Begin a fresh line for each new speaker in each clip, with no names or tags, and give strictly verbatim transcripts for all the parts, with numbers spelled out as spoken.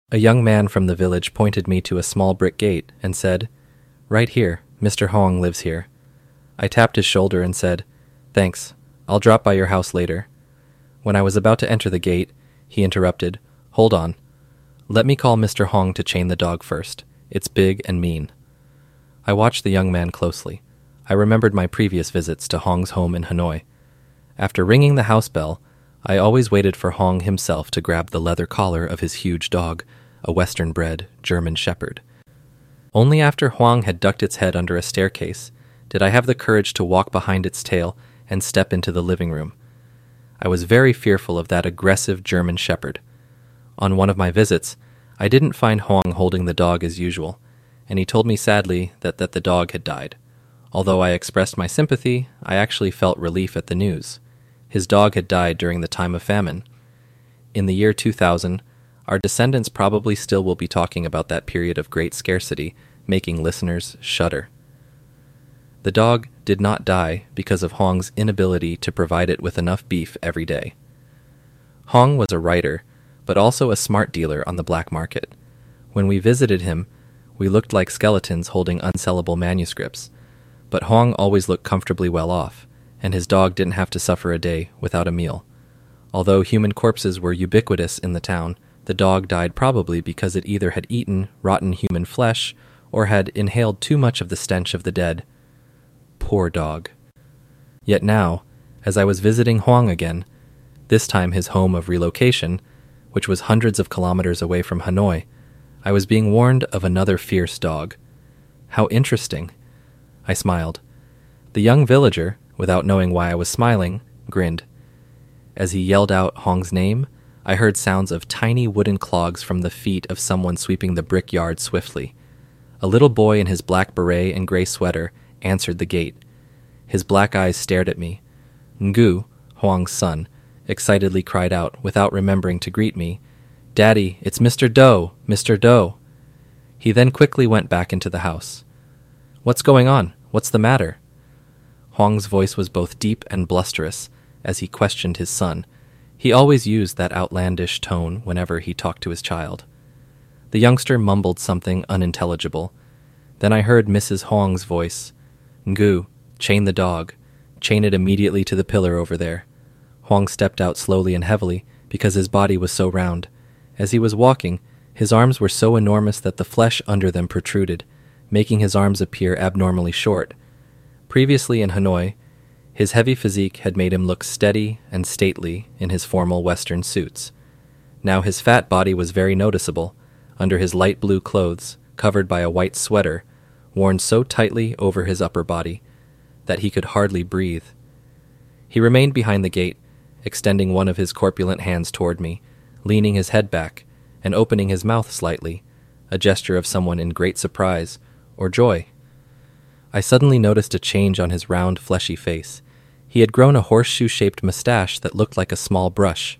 A young man from the village pointed me to a small brick gate and said, "Right here, Mister Hong lives here." I tapped his shoulder and said, "Thanks, I'll drop by your house later." When I was about to enter the gate, he interrupted, "Hold on. Let me call Mister Hong to chain the dog first. It's big and mean." I watched the young man closely. I remembered my previous visits to Hong's home in Hanoi. After ringing the house bell, I always waited for Hong himself to grab the leather collar of his huge dog, a Western-bred German Shepherd. Only after Huang had ducked its head under a staircase did I have the courage to walk behind its tail and step into the living room. I was very fearful of that aggressive German Shepherd. On one of my visits, I didn't find Huang holding the dog as usual, and he told me sadly that, that the dog had died. Although I expressed my sympathy, I actually felt relief at the news. His dog had died during the time of famine. In the year two thousand, our descendants probably still will be talking about that period of great scarcity, making listeners shudder. The dog did not die because of Hong's inability to provide it with enough beef every day. Hong was a writer, but also a smart dealer on the black market. When we visited him, we looked like skeletons holding unsellable manuscripts, but Hong always looked comfortably well off, and his dog didn't have to suffer a day without a meal. Although human corpses were ubiquitous in the town, the dog died probably because it either had eaten rotten human flesh or had inhaled too much of the stench of the dead. Poor dog. Yet now, as I was visiting Huang again, this time his home of relocation, which was hundreds of kilometers away from Hanoi, I was being warned of another fierce dog. How interesting. I smiled. The young villager, without knowing why I was smiling, grinned. As he yelled out Hong's name, I heard sounds of tiny wooden clogs from the feet of someone sweeping the brick yard swiftly. A little boy in his black beret and gray sweater answered the gate. His black eyes stared at me. Ngu, Huang's son, excitedly cried out without remembering to greet me, "Daddy, it's Mister Doe, Mister Doe." He then quickly went back into the house. "What's going on? What's the matter?" Huang's voice was both deep and blusterous as he questioned his son. He always used that outlandish tone whenever he talked to his child. The youngster mumbled something unintelligible. Then I heard Missus Huang's voice. "Ngu, chain the dog. Chain it immediately to the pillar over there." Huang stepped out slowly and heavily because his body was so round. As he was walking, his arms were so enormous that the flesh under them protruded, making his arms appear abnormally short. Previously in Hanoi, his heavy physique had made him look steady and stately in his formal Western suits. Now his fat body was very noticeable, under his light blue clothes, covered by a white sweater, worn so tightly over his upper body that he could hardly breathe. He remained behind the gate, extending one of his corpulent hands toward me, leaning his head back and opening his mouth slightly, a gesture of someone in great surprise or joy. I suddenly noticed a change on his round, fleshy face. He had grown a horseshoe-shaped mustache that looked like a small brush.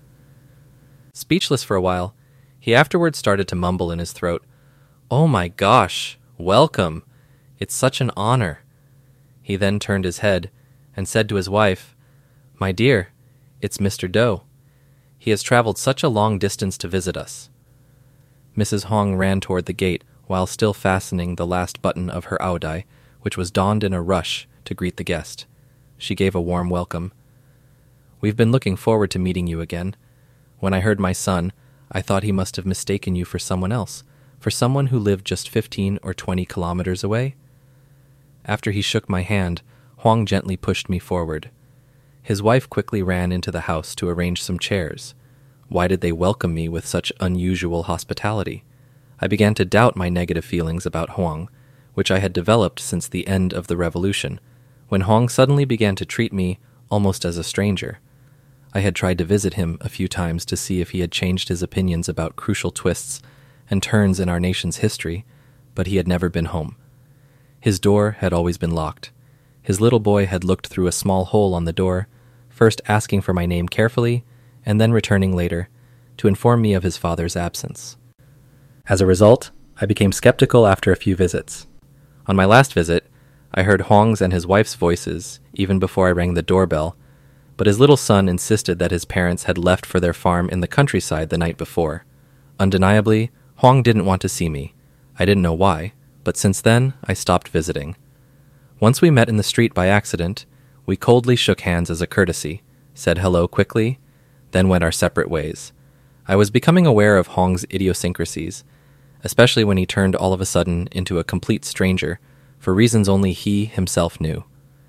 Speechless for a while, he afterwards started to mumble in his throat, "Oh my gosh, welcome. It's such an honor." He then turned his head and said to his wife, "My dear, it's Mister Doe. He has traveled such a long distance to visit us." Missus Hong ran toward the gate while still fastening the last button of her aodai, which was donned in a rush to greet the guest. She gave a warm welcome. "We've been looking forward to meeting you again. When I heard my son, I thought he must have mistaken you for someone else, for someone who lived just fifteen or twenty kilometers away." After he shook my hand, Huang gently pushed me forward. His wife quickly ran into the house to arrange some chairs. Why did they welcome me with such unusual hospitality? I began to doubt my negative feelings about Huang, which I had developed since the end of the revolution, when Huang suddenly began to treat me almost as a stranger. I had tried to visit him a few times to see if he had changed his opinions about crucial twists and turns in our nation's history, but he had never been home. His door had always been locked. His little boy had looked through a small hole on the door, first asking for my name carefully, and then returning later to inform me of his father's absence. As a result, I became skeptical after a few visits. On my last visit, I heard Huang's and his wife's voices even before I rang the doorbell, but his little son insisted that his parents had left for their farm in the countryside the night before. Undeniably, Huang didn't want to see me. I didn't know why, but since then, I stopped visiting. Once we met in the street by accident, we coldly shook hands as a courtesy, said hello quickly, then went our separate ways. I was becoming aware of Huang's idiosyncrasies, especially when he turned all of a sudden into a complete stranger, for reasons only he himself knew.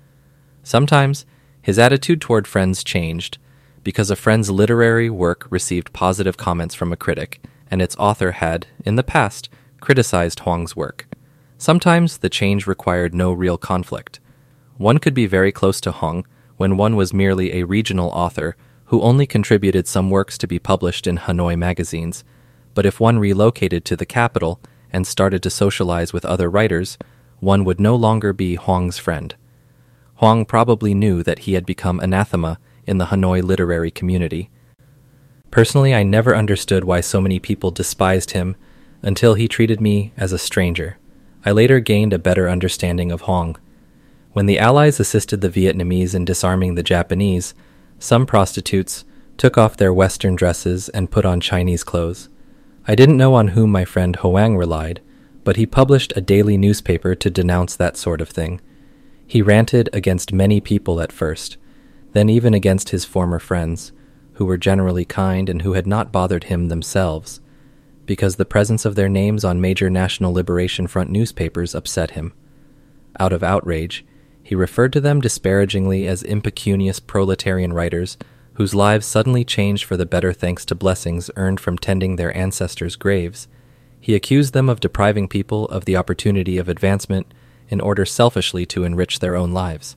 Sometimes, his attitude toward friends changed, because a friend's literary work received positive comments from a critic, and its author had, in the past, criticized Huang's work. Sometimes the change required no real conflict. One could be very close to Huang when one was merely a regional author who only contributed some works to be published in Hanoi magazines, but if one relocated to the capital and started to socialize with other writers, one would no longer be Huang's friend. Huang probably knew that he had become anathema in the Hanoi literary community. Personally, I never understood why so many people despised him until he treated me as a stranger. I later gained a better understanding of Huang. When the Allies assisted the Vietnamese in disarming the Japanese, some prostitutes took off their Western dresses and put on Chinese clothes. I didn't know on whom my friend Hoang relied, but he published a daily newspaper to denounce that sort of thing. He ranted against many people at first, then even against his former friends, who were generally kind and who had not bothered him themselves, because the presence of their names on major National Liberation Front newspapers upset him. Out of outrage, he referred to them disparagingly as impecunious proletarian writers whose lives suddenly changed for the better thanks to blessings earned from tending their ancestors' graves. He accused them of depriving people of the opportunity of advancement in order selfishly to enrich their own lives.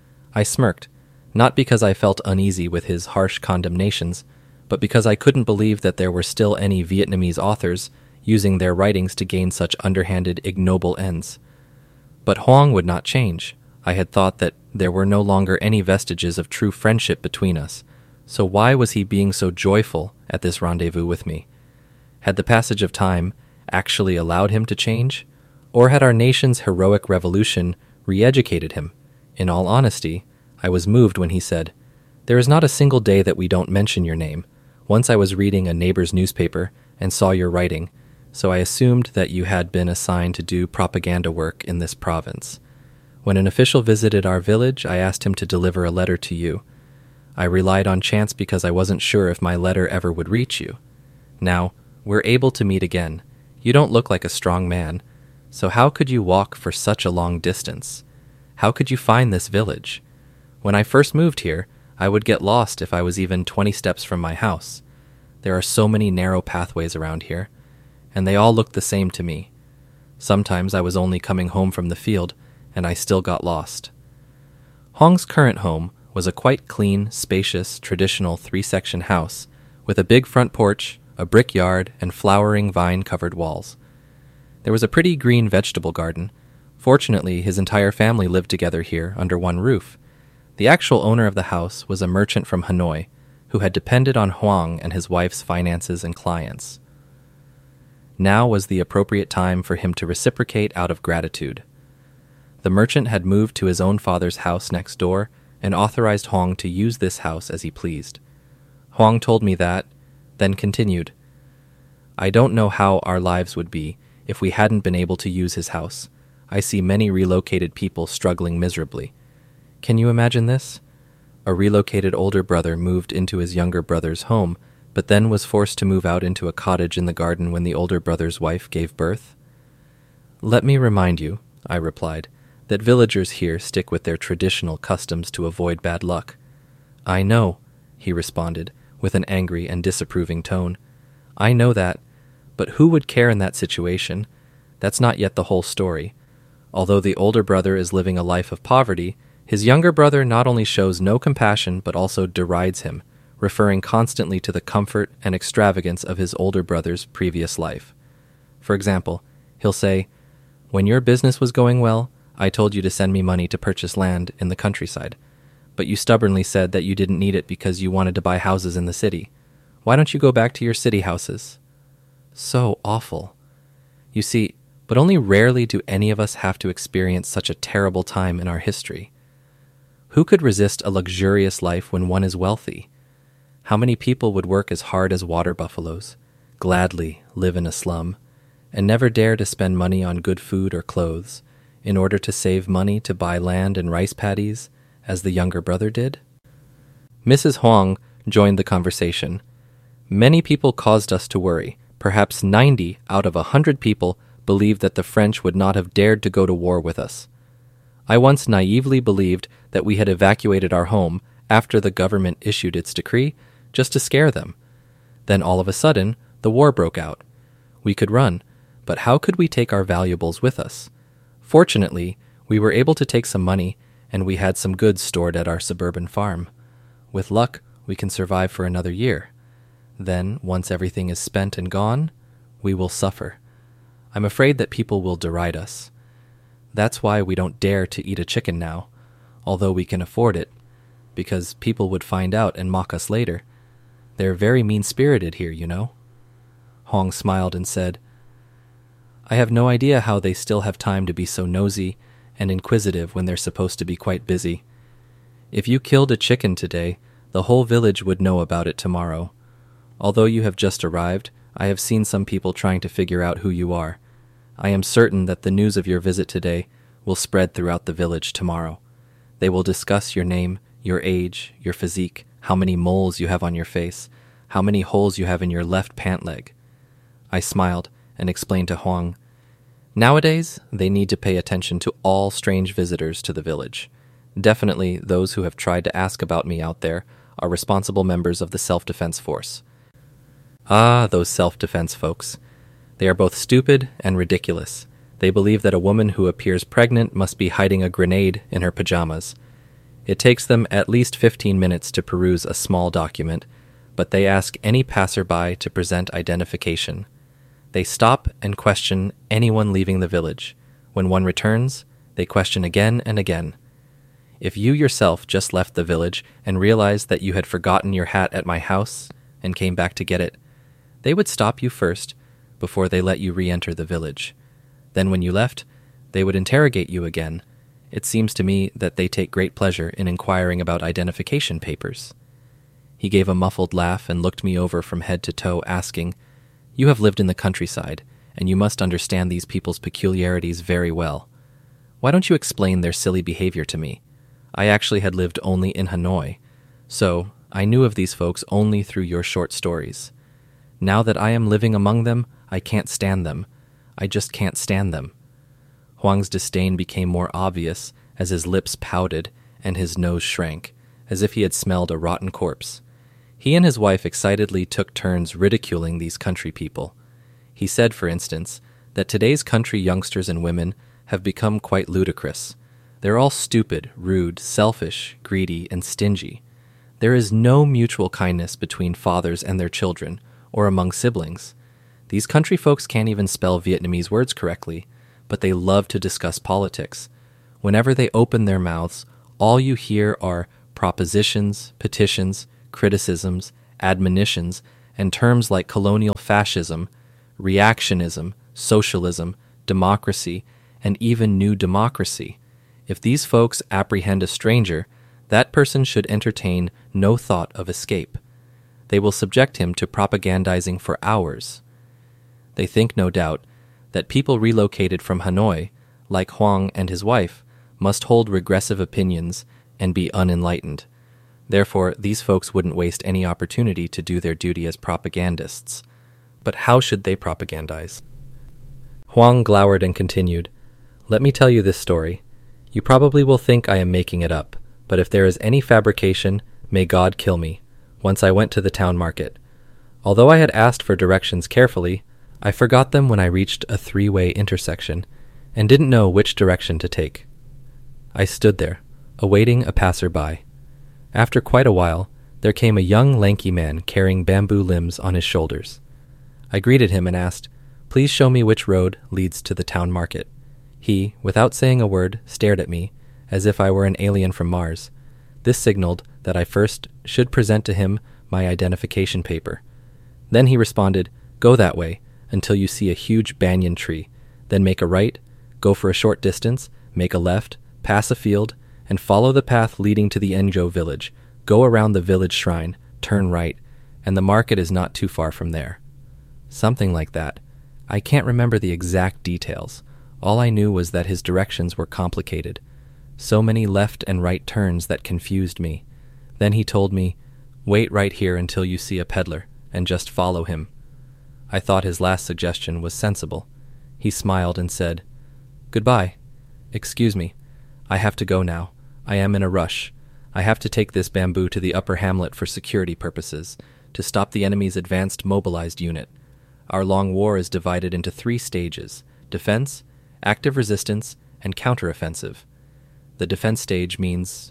I smirked, not because I felt uneasy with his harsh condemnations, but because I couldn't believe that there were still any Vietnamese authors using their writings to gain such underhanded, ignoble ends. But Huang would not change. I had thought that there were no longer any vestiges of true friendship between us, so why was he being so joyful at this rendezvous with me? Had the passage of time actually allowed him to change? Or had our nation's heroic revolution re-educated him? In all honesty, I was moved when he said, "There is not a single day that we don't mention your name. Once I was reading a neighbor's newspaper and saw your writing, so I assumed that you had been assigned to do propaganda work in this province. When an official visited our village, I asked him to deliver a letter to you. I relied on chance because I wasn't sure if my letter ever would reach you. Now, we're able to meet again. You don't look like a strong man, so how could you walk for such a long distance? How could you find this village? When I first moved here, I would get lost if I was even twenty steps from my house. There are so many narrow pathways around here, and they all looked the same to me. Sometimes I was only coming home from the field, and I still got lost." Huang's current home was a quite clean, spacious, traditional three-section house with a big front porch, a brick yard, and flowering vine-covered walls. There was a pretty green vegetable garden. Fortunately, his entire family lived together here under one roof. The actual owner of the house was a merchant from Hanoi who had depended on Huang and his wife's finances and clients. Now was the appropriate time for him to reciprocate out of gratitude. The merchant had moved to his own father's house next door and authorized Huang to use this house as he pleased. Huang told me that, then continued, "I don't know how our lives would be if we hadn't been able to use his house. I see many relocated people struggling miserably. Can you imagine this? A relocated older brother moved into his younger brother's home, but then was forced to move out into a cottage in the garden when the older brother's wife gave birth?" "Let me remind you," I replied, "that villagers here stick with their traditional customs to avoid bad luck." "I know," he responded, with an angry and disapproving tone. "I know that, but who would care in that situation? That's not yet the whole story. Although the older brother is living a life of poverty, his younger brother not only shows no compassion but also derides him, referring constantly to the comfort and extravagance of his older brother's previous life. For example, he'll say, 'When your business was going well, I told you to send me money to purchase land in the countryside, but you stubbornly said that you didn't need it because you wanted to buy houses in the city. Why don't you go back to your city houses?' So awful. You see, but only rarely do any of us have to experience such a terrible time in our history. Who could resist a luxurious life when one is wealthy? How many people would work as hard as water buffaloes? gladly live in a slum, and never dare to spend money on good food or clothes, in order to save money to buy land and rice paddies, as the younger brother did? Missus Huang joined the conversation. Many people caused us to worry. Perhaps ninety out of a hundred people believed that the French would not have dared to go to war with us. I once naively believed that we had evacuated our home after the government issued its decree, just to scare them. Then all of a sudden, the war broke out. We could run, but how could we take our valuables with us? Fortunately, we were able to take some money, and we had some goods stored at our suburban farm. With luck, we can survive for another year. Then, once everything is spent and gone, we will suffer. I'm afraid that people will deride us. That's why we don't dare to eat a chicken now, although we can afford it, because people would find out and mock us later. They're very mean-spirited here, you know. Huang smiled and said, I have no idea how they still have time to be so nosy and inquisitive when they're supposed to be quite busy. If you killed a chicken today, the whole village would know about it tomorrow. Although you have just arrived, I have seen some people trying to figure out who you are. I am certain that the news of your visit today will spread throughout the village tomorrow. They will discuss your name, your age, your physique, how many moles you have on your face, how many holes you have in your left pant leg. I smiled and explained to Huang, nowadays, they need to pay attention to all strange visitors to the village. Definitely those who have tried to ask about me out there are responsible members of the self-defense force. Ah, those self-defense folks. They are both stupid and ridiculous. They believe that a woman who appears pregnant must be hiding a grenade in her pajamas. It takes them at least fifteen minutes to peruse a small document, but they ask any passerby to present identification. They stop and question anyone leaving the village. When one returns, they question again and again. If you yourself just left the village and realized that you had forgotten your hat at my house and came back to get it, they would stop you first before they let you re-enter the village. Then when you left, they would interrogate you again. It seems to me that they take great pleasure in inquiring about identification papers. He gave a muffled laugh and looked me over from head to toe, asking, You have lived in the countryside, and you must understand these people's peculiarities very well. Why don't you explain their silly behavior to me? I actually had lived only in Hanoi, so I knew of these folks only through your short stories. Now that I am living among them, I can't stand them. I just can't stand them. Huang's disdain became more obvious as his lips pouted and his nose shrank, as if he had smelled a rotten corpse. He and his wife excitedly took turns ridiculing these country people. He said, for instance, that today's country youngsters and women have become quite ludicrous. They're all stupid, rude, selfish, greedy, and stingy. There is no mutual kindness between fathers and their children, or among siblings. These country folks can't even spell Vietnamese words correctly, but they love to discuss politics. Whenever they open their mouths, all you hear are propositions, petitions, criticisms, admonitions, and terms like colonial fascism, reactionism, socialism, democracy, and even new democracy. If these folks apprehend a stranger, that person should entertain no thought of escape. They will subject him to propagandizing for hours. They think, no doubt, that people relocated from Hanoi, like Huang and his wife, must hold regressive opinions and be unenlightened. Therefore, these folks wouldn't waste any opportunity to do their duty as propagandists. But how should they propagandize? Huang glowered and continued, Let me tell you this story. You probably will think I am making it up, but if there is any fabrication, may God kill me. Once I went to the town market. Although I had asked for directions carefully, I forgot them when I reached a three-way intersection and didn't know which direction to take. I stood there, awaiting a passer-by. After quite a while, there came a young lanky man carrying bamboo limbs on his shoulders. I greeted him and asked, Please show me which road leads to the town market. He, without saying a word, stared at me, as if I were an alien from Mars. This signaled that I first should present to him my identification paper. Then he responded, Go that way, until you see a huge banyan tree, then make a right, go for a short distance, make a left, pass a field, and follow the path leading to the Enjo village. Go around the village shrine, turn right, and the market is not too far from there. Something like that. I can't remember the exact details. All I knew was that his directions were complicated. So many left and right turns that confused me. Then he told me, "Wait right here until you see a peddler, and just follow him." I thought his last suggestion was sensible. He smiled and said, "Goodbye. Excuse me. I have to go now. I am in a rush. I have to take this bamboo to the upper hamlet for security purposes, to stop the enemy's advanced mobilized unit. Our long war is divided into three stages: defense, active resistance, and counteroffensive. The defense stage means..."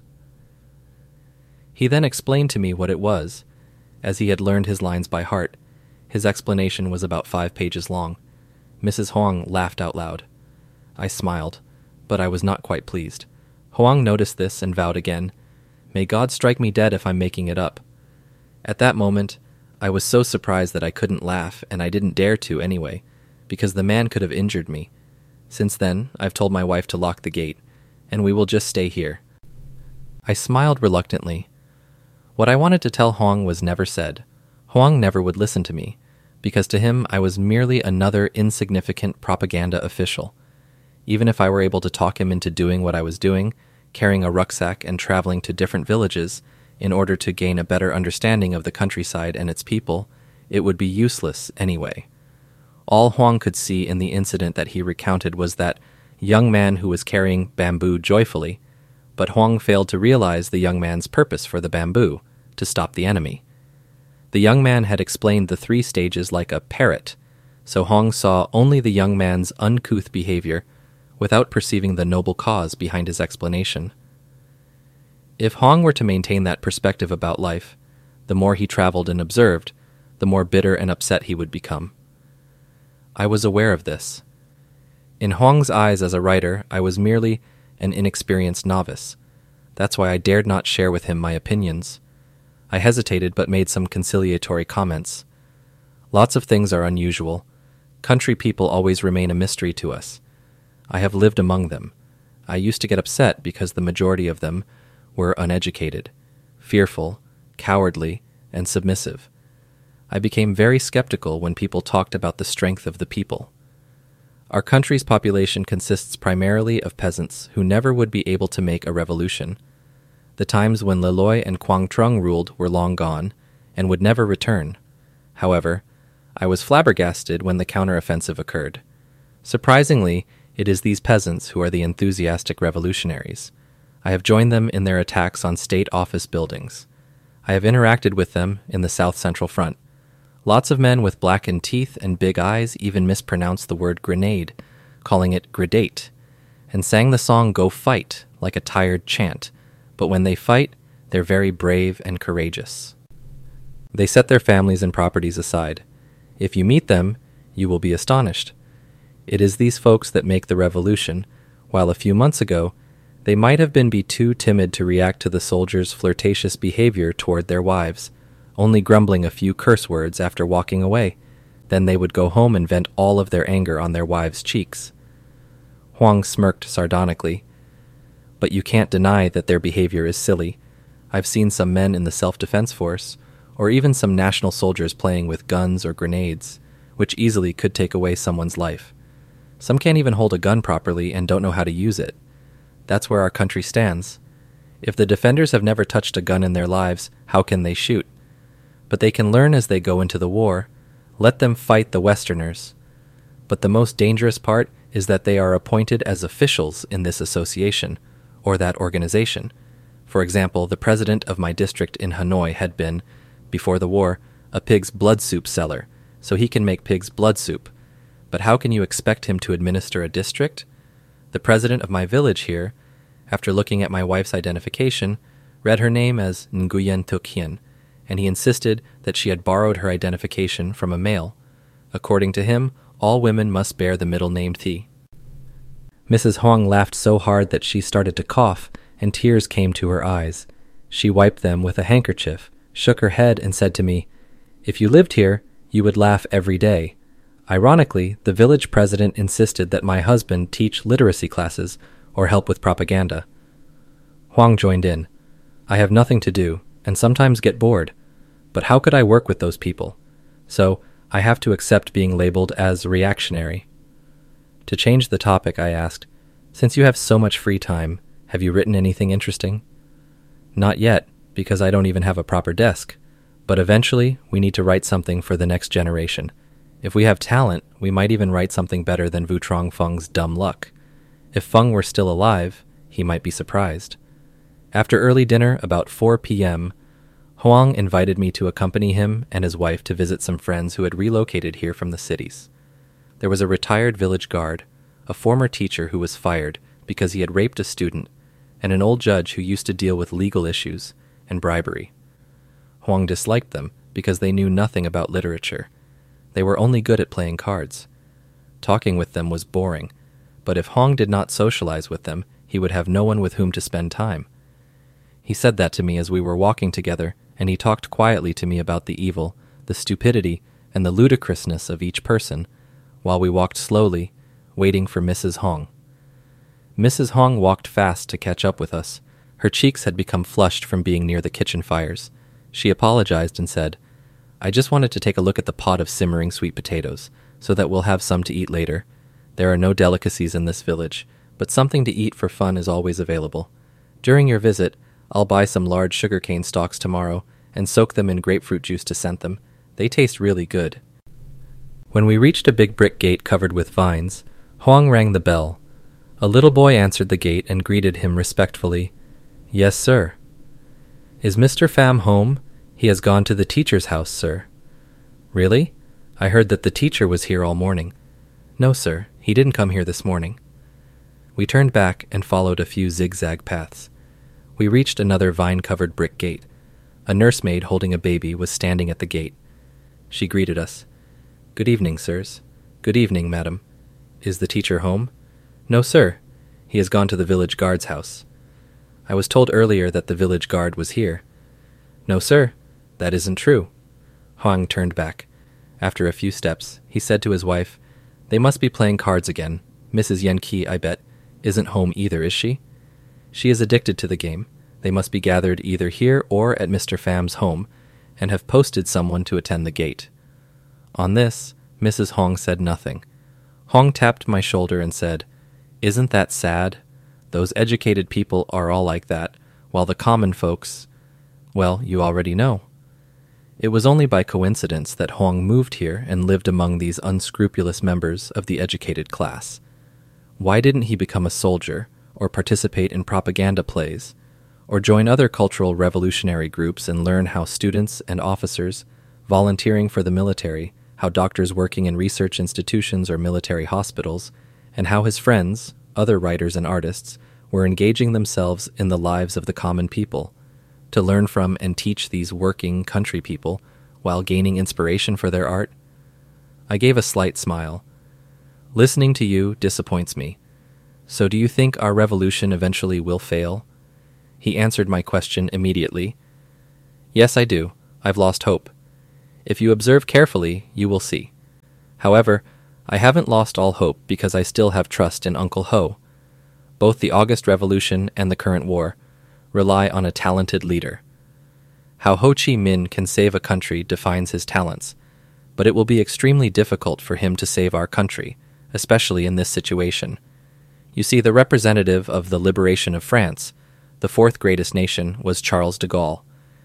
He then explained to me what it was. As he had learned his lines by heart, his explanation was about five pages long. Missus Huang laughed out loud. I smiled, but I was not quite pleased. Huang noticed this and vowed again, "May God strike me dead if I'm making it up." At that moment, I was so surprised that I couldn't laugh, and I didn't dare to anyway, because the man could have injured me. Since then, I've told my wife to lock the gate, and we will just stay here. I smiled reluctantly. What I wanted to tell Huang was never said. Huang never would listen to me, because to him I was merely another insignificant propaganda official. Even if I were able to talk him into doing what I was doing, carrying a rucksack and traveling to different villages in order to gain a better understanding of the countryside and its people, it would be useless anyway. All Huang could see in the incident that he recounted was that young man who was carrying bamboo joyfully, but Huang failed to realize the young man's purpose for the bamboo, to stop the enemy. The young man had explained the three stages like a parrot, so Huang saw only the young man's uncouth behavior without perceiving the noble cause behind his explanation. If Huang were to maintain that perspective about life, the more he traveled and observed, the more bitter and upset he would become. I was aware of this. In Huang's eyes as a writer, I was merely an inexperienced novice. That's why I dared not share with him my opinions. I hesitated but made some conciliatory comments. Lots of things are unusual. Country people always remain a mystery to us. I have lived among them. I used to get upset because the majority of them were uneducated, fearful, cowardly, and submissive. I became very skeptical when people talked about the strength of the people. Our country's population consists primarily of peasants who never would be able to make a revolution. The times when Leloy and Quang Trung ruled were long gone and would never return. However, I was flabbergasted when the counteroffensive occurred. Surprisingly, it is these peasants who are the enthusiastic revolutionaries. I have joined them in their attacks on state office buildings. I have interacted with them in the South Central Front. Lots of men with blackened teeth and big eyes even mispronounced the word grenade, calling it gredate, and sang the song Go Fight like a tired chant, but when they fight, they're very brave and courageous. They set their families and properties aside. If you meet them, you will be astonished. It is these folks that make the revolution, while a few months ago, they might have been be too timid to react to the soldiers' flirtatious behavior toward their wives, only grumbling a few curse words after walking away. Then they would go home and vent all of their anger on their wives' cheeks. Huang smirked sardonically. But you can't deny that their behavior is silly. I've seen some men in the self-defense force, or even some national soldiers playing with guns or grenades, which easily could take away someone's life. Some can't even hold a gun properly and don't know how to use it. That's where our country stands. If the defenders have never touched a gun in their lives, how can they shoot? But they can learn as they go into the war. Let them fight the Westerners. But the most dangerous part is that they are appointed as officials in this association, or that organization. For example, the president of my district in Hanoi had been, before the war, a pig's blood soup seller, so he can make pig's blood soup. But how can you expect him to administer a district? The president of my village here, after looking at my wife's identification, read her name as Nguyen Tuk Hien, and he insisted that she had borrowed her identification from a male. According to him, all women must bear the middle name Thi. Missus Huang laughed so hard that she started to cough, and tears came to her eyes. She wiped them with a handkerchief, shook her head, and said to me, "If you lived here, you would laugh every day." Ironically, the village president insisted that my husband teach literacy classes or help with propaganda. Huang joined in. I have nothing to do, and sometimes get bored. But how could I work with those people? So I have to accept being labeled as reactionary. To change the topic, I asked, "Since you have so much free time, have you written anything interesting?" "Not yet, because I don't even have a proper desk. But eventually, we need to write something for the next generation. If we have talent, we might even write something better than Vu Trong Feng's dumb luck. If Feng were still alive, he might be surprised." After early dinner, about four p.m., Huang invited me to accompany him and his wife to visit some friends who had relocated here from the cities. There was a retired village guard, a former teacher who was fired because he had raped a student, and an old judge who used to deal with legal issues and bribery. Huang disliked them because they knew nothing about literature. They were only good at playing cards. Talking with them was boring, but if Huang did not socialize with them, he would have no one with whom to spend time. He said that to me as we were walking together, and he talked quietly to me about the evil, the stupidity, and the ludicrousness of each person, while we walked slowly, waiting for Missus Hong. Missus Hong walked fast to catch up with us. Her cheeks had become flushed from being near the kitchen fires. She apologized and said, "I just wanted to take a look at the pot of simmering sweet potatoes, so that we'll have some to eat later. There are no delicacies in this village, but something to eat for fun is always available. During your visit, I'll buy some large sugarcane stalks tomorrow and soak them in grapefruit juice to scent them. They taste really good." When we reached a big brick gate covered with vines, Huang rang the bell. A little boy answered the gate and greeted him respectfully. "Yes, sir." "Is Mister Pham home? He has gone to the teacher's house, sir." "Really? I heard that the teacher was here all morning." "No, sir. He didn't come here this morning." We turned back and followed a few zigzag paths. We reached another vine-covered brick gate. A nursemaid holding a baby was standing at the gate. She greeted us. "Good evening, sirs." "Good evening, madam." "Is the teacher home?" "No, sir. He has gone to the village guard's house." "I was told earlier that the village guard was here." "No, sir. That isn't true." Huang turned back. After a few steps, he said to his wife, "They must be playing cards again. Missus Yen Qi, I bet, isn't home either, is she?" "She is addicted to the game. They must be gathered either here or at Mister Pham's home, and have posted someone to attend the gate." On this, Missus Hong said nothing. Hong tapped my shoulder and said, "Isn't that sad? Those educated people are all like that, while the common folks, well, you already know." It was only by coincidence that Huang moved here and lived among these unscrupulous members of the educated class. Why didn't he become a soldier, or participate in propaganda plays, or join other cultural revolutionary groups and learn how students and officers, volunteering for the military, how doctors working in research institutions or military hospitals, and how his friends, other writers and artists, were engaging themselves in the lives of the common people, to learn from and teach these working country people while gaining inspiration for their art? I gave a slight smile. "Listening to you disappoints me. So do you think our revolution eventually will fail?" He answered my question immediately. "Yes, I do. I've lost hope. If you observe carefully, you will see. However, I haven't lost all hope because I still have trust in Uncle Ho. Both the August Revolution and the current war rely on a talented leader. How Ho Chi Minh can save a country defines his talents, but it will be extremely difficult for him to save our country, especially in this situation. You see, the representative of the liberation of France, the fourth greatest nation, was Charles de Gaulle.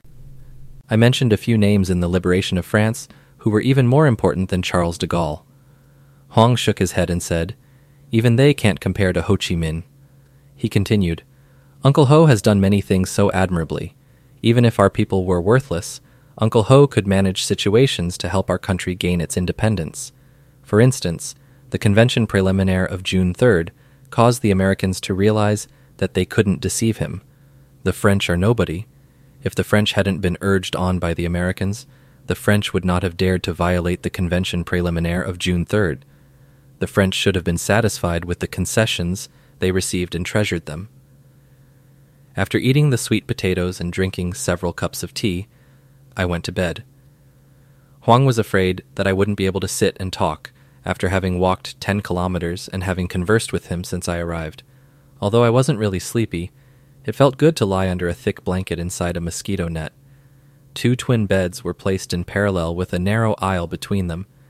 I mentioned a few names in the liberation of France who were even more important than Charles de Gaulle. Hong shook his head and said, "Even they can't compare to Ho Chi Minh." He continued, "Uncle Ho has done many things so admirably. Even if our people were worthless, Uncle Ho could manage situations to help our country gain its independence. For instance, the Convention Preliminaire of June third caused the Americans to realize that they couldn't deceive him. The French are nobody. If the French hadn't been urged on by the Americans, the French would not have dared to violate the Convention Preliminaire of June third. The French should have been satisfied with the concessions they received and treasured them." After eating the sweet potatoes and drinking several cups of tea, I went to bed. Huang was afraid that I wouldn't be able to sit and talk after having walked ten kilometers and having conversed with him since I arrived. Although I wasn't really sleepy, it felt good to lie under a thick blanket inside a mosquito net. Two twin beds were placed in parallel with a narrow aisle between them,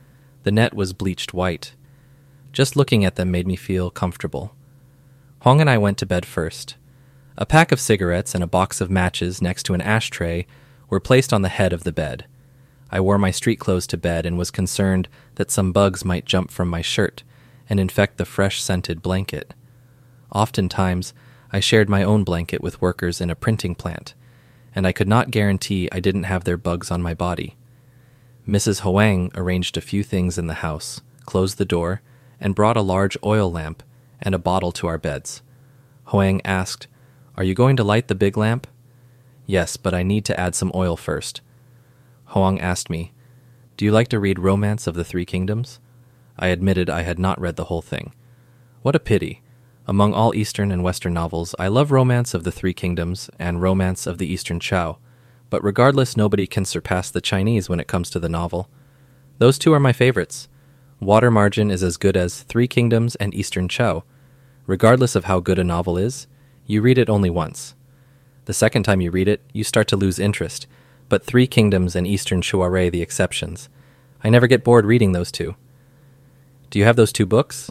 The net was bleached white. Just looking at them made me feel comfortable. Huang and I went to bed first. A pack of cigarettes and a box of matches next to an ashtray were placed on the head of the bed. I wore my street clothes to bed and was concerned that some bugs might jump from my shirt and infect the fresh-scented blanket. Oftentimes, I shared my own blanket with workers in a printing plant, and I could not guarantee I didn't have their bugs on my body. Missus Huang arranged a few things in the house, closed the door, and brought a large oil lamp and a bottle to our beds. Huang asked, "Are you going to light the big lamp?" "Yes, but I need to add some oil first." Huang asked me, "Do you like to read Romance of the Three Kingdoms?" I admitted I had not read the whole thing. What a pity. Among all Eastern and Western novels, I love Romance of the Three Kingdoms and Romance of the Eastern Chao, but regardless, nobody can surpass the Chinese when it comes to the novel. Those two are my favorites. Water Margin is as good as Three Kingdoms and Eastern Chao. Regardless of how good a novel is, you read it only once. The second time you read it, you start to lose interest, but Three Kingdoms and Eastern Chao are the exceptions. I never get bored reading those two. Do you have those two books?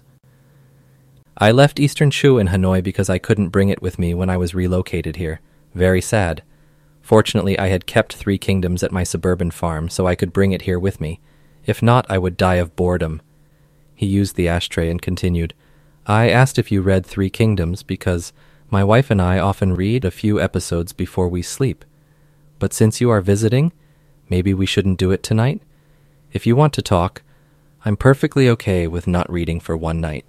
I left Eastern Chao in Hanoi because I couldn't bring it with me when I was relocated here. Very sad. Fortunately, I had kept Three Kingdoms at my suburban farm, so I could bring it here with me. If not, I would die of boredom. He used the ashtray and continued, "I asked if you read Three Kingdoms because my wife and I often read a few episodes before we sleep. But since you are visiting, maybe we shouldn't do it tonight? If you want to talk, I'm perfectly okay with not reading for one night."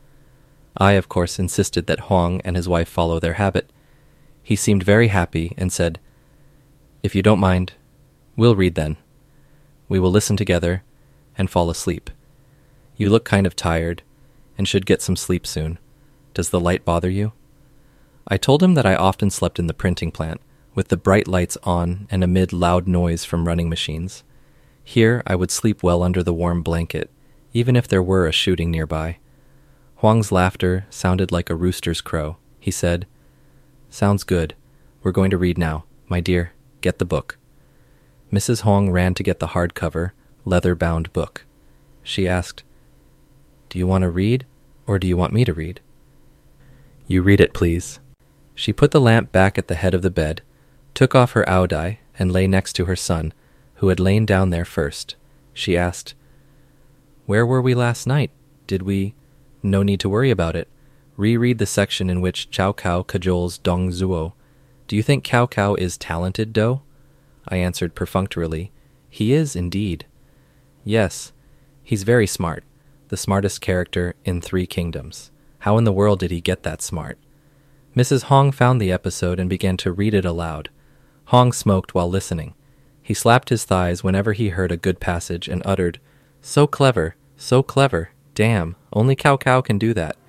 I, of course, insisted that Huang and his wife follow their habit. He seemed very happy and said, "If you don't mind, we'll read then. We will listen together and fall asleep. You look kind of tired and should get some sleep soon. Does the light bother you?" I told him that I often slept in the printing plant, with the bright lights on and amid loud noise from running machines. Here I would sleep well under the warm blanket, even if there were a shooting nearby. Huang's laughter sounded like a rooster's crow. He said, "Sounds good. We're going to read now. My dear, get the book." Missus Huang ran to get the hardcover, leather-bound book. She asked, "Do you want to read, or do you want me to read?" "You read it, please." She put the lamp back at the head of the bed, took off her aodai, and lay next to her son, who had lain down there first. She asked, "Where were we last night? Did we—" "No need to worry about it. Reread the section in which Cao Cao cajoles Dong Zhuo. Do you think Cao Cao is talented, Do?" I answered perfunctorily, "He is indeed." "Yes, he's very smart. The smartest character in Three Kingdoms. How in the world did he get that smart?" Missus Hong found the episode and began to read it aloud. Hong smoked while listening. He slapped his thighs whenever he heard a good passage and uttered, "So clever, so clever. Damn, only Cao Cao can do that."